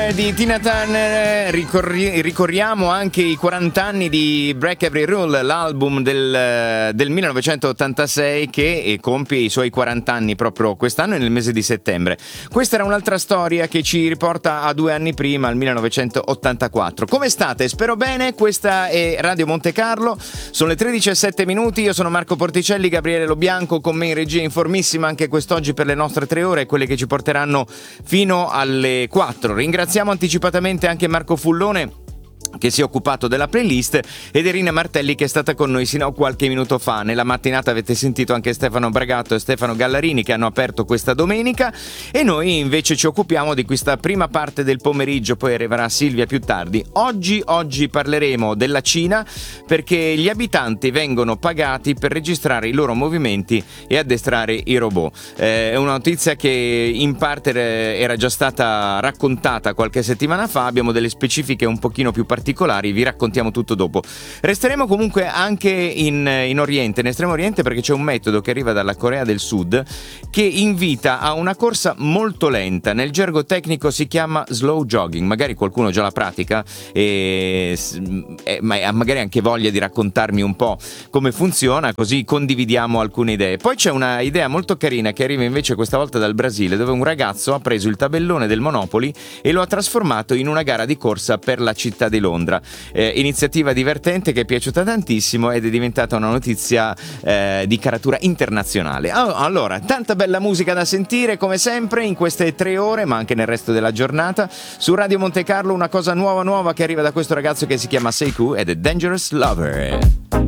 di Tina Turner ricorriamo anche i 40 anni di Break Every Rule, l'album del 1986 che compie i suoi 40 anni proprio quest'anno e nel mese di settembre. Questa era un'altra storia che ci riporta a 2 anni prima, al 1984. Come state? Spero bene, questa è Radio Monte Carlo, sono le 13:07 minuti, io sono Marco Porticelli, Gabriele Lobianco con me in regia, informissima anche quest'oggi per le nostre 3 ore, quelle che ci porteranno fino alle 4. Ringraziamo anticipatamente anche Marco Fullone che si è occupato della playlist ed Irina Martelli che è stata con noi sino a qualche minuto fa. Nella mattinata avete sentito anche Stefano Bragato e Stefano Gallarini che hanno aperto questa domenica e noi invece ci occupiamo di questa prima parte del pomeriggio, poi arriverà Silvia più tardi. Oggi parleremo della Cina perché gli abitanti vengono pagati per registrare i loro movimenti e addestrare i robot. È una notizia che in parte era già stata raccontata qualche settimana fa, abbiamo delle specifiche un pochino più particolari, vi raccontiamo tutto dopo. Resteremo comunque anche in Oriente, in Estremo Oriente, perché c'è un metodo che arriva dalla Corea del Sud che invita a una corsa molto lenta, nel gergo tecnico si chiama slow jogging, magari qualcuno già la pratica ma ha magari anche voglia di raccontarmi un po' come funziona, così condividiamo alcune idee. Poi c'è una idea molto carina che arriva invece questa volta dal Brasile, dove un ragazzo ha preso il tabellone del Monopoli e lo ha trasformato in una gara di corsa per la città di Londra. Iniziativa divertente che è piaciuta tantissimo ed è diventata una notizia di caratura internazionale. Allora, tanta bella musica da sentire come sempre in queste 3 ore, ma anche nel resto della giornata. Su Radio Monte Carlo una cosa nuova che arriva da questo ragazzo che si chiama Seiku ed è Dangerous Lover.